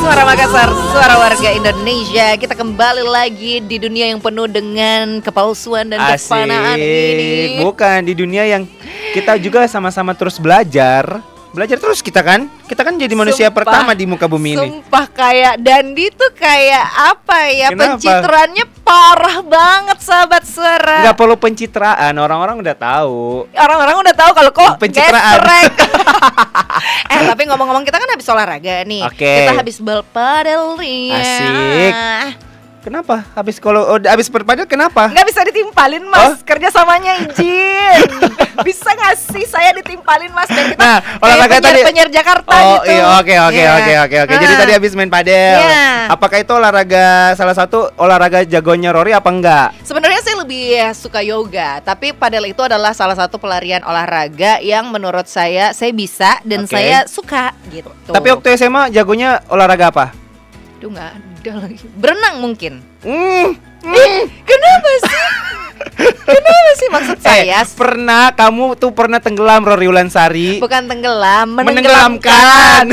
Suara Makassar, suara warga Indonesia. Kita kembali lagi di dunia yang penuh dengan kepalsuan dan kefanaan ini. Bukan, di dunia yang kita juga sama-sama terus belajar. Belajar terus kita kan jadi manusia pertama di muka bumi ini. Sumpah kayak Dandi tuh kayak apa ya? Kenapa? Pencitraannya parah banget sahabat suara. Gak perlu pencitraan, orang-orang udah tahu. Orang-orang udah tahu kalau kok Pencitraan. gesrek. Tapi ngomong-ngomong kita kan habis olahraga nih. Oke. Kita habis berpadel nih. Asik. Kenapa? Habis berpadel kenapa? Nggak bisa ditimpalin mas, kerjasamanya izin. Bisa nggak sih saya ditimpalin mas? Dan kita olahraga tadi penyiar Jakarta gitu. Iya, oke. Jadi tadi habis main padel. Yeah. Apakah itu salah satu olahraga jagonya Rory apa enggak? Sebenarnya saya lebih suka yoga, tapi padel itu adalah salah satu pelarian olahraga yang menurut saya bisa dan saya suka gitu. Tapi waktu SMA jagonya olahraga apa? Aduh nggak ada lagi. Berenang mungkin. Kenapa sih? Kenapa sih maksud saya? Kamu tuh pernah tenggelam, Rory Ulansari? Bukan tenggelam, menenggelamkan.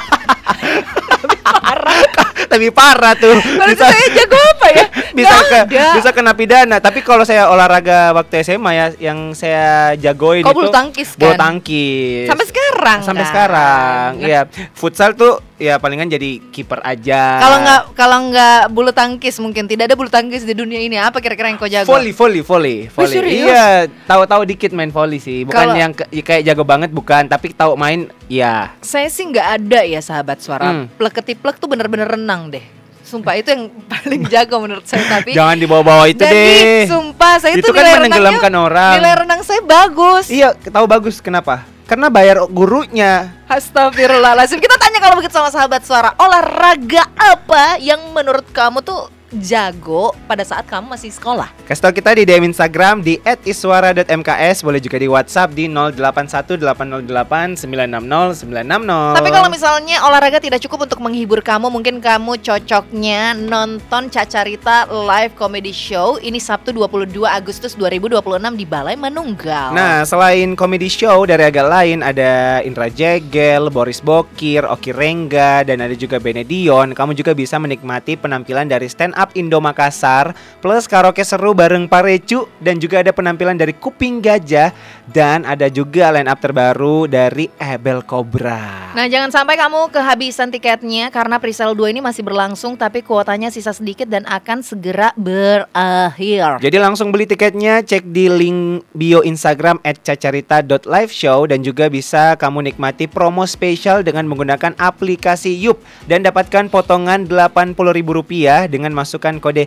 Tapi parah tuh. Kalau saya jago apa ya? Bisa kena pidana. Tapi kalau saya olahraga waktu SMA ya, yang saya jagoin itu bulu tangkis kan? Bulu tangkis. Sampai sekarang. Iya. Futsal tuh ya palingan jadi kiper aja. Kalau nggak bulu tangkis mungkin tidak ada bulu tangkis di dunia ini. Apa kira-kira yang kau jago? Volley. Iya, tahu-tahu dikit main volley sih. Bukan yang kayak jago banget bukan, tapi tahu main iya. Saya sih nggak ada ya sahabat suara. Plek-ketiplek tuh bener-bener renang deh. Sumpah itu yang paling jago menurut saya. Tapi jangan dibawa-bawa itu deh. Sumpah saya itu kan menenggelamkan orang. Nilai renang saya bagus. Iya, tahu bagus kenapa? Karena bayar gurunya. Astagfirullahaladzim. Kita tanya kalau begitu sama sahabat suara, olahraga apa yang menurut kamu tuh jago pada saat kamu masih sekolah? Kasih tau kita di DM Instagram di @iswara.mks. Boleh juga di WhatsApp di 081808960960. Tapi kalau misalnya olahraga tidak cukup untuk menghibur kamu, mungkin kamu cocoknya nonton Cacarita Live Comedy Show. Ini Sabtu 22 Agustus 2026 di Balai Manunggal. Nah, selain comedy show dari agak lain, ada Indra Jegel, Boris Bokir, Oki Rengga, dan ada juga Benedion. Kamu juga bisa menikmati penampilan dari stand up Indo Makassar plus karaoke seru bareng Parecu, dan juga ada penampilan dari Kuping Gajah, dan ada juga line up terbaru dari Ebel Cobra. Nah, jangan sampai kamu kehabisan tiketnya karena presale 2 ini masih berlangsung, tapi kuotanya sisa sedikit dan akan segera berakhir. Jadi langsung beli tiketnya, cek di link bio Instagram @cacarita.liveshow, dan juga bisa kamu nikmati promo spesial dengan menggunakan aplikasi Yup dan dapatkan potongan Rp80.000 dengan masukkan kode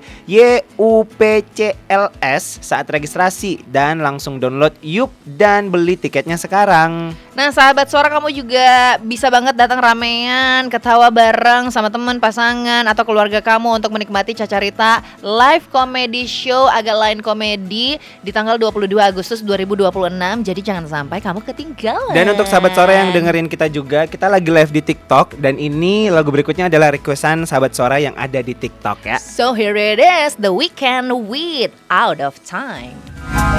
YUPCLS saat registrasi, dan langsung download Yup dan beli tiketnya sekarang. Nah, sahabat suara, kamu juga bisa banget datang ramean, ketawa bareng sama teman, pasangan, atau keluarga kamu untuk menikmati Cacarita Live Comedy Show agak lain komedi di tanggal 22 Agustus 2026. Jadi jangan sampai kamu ketinggalan. Dan untuk sahabat suara yang dengerin kita juga, kita lagi live di TikTok, dan ini lagu berikutnya adalah requestan sahabat suara yang ada di TikTok ya. So here it is, The Weeknd with Out of Time.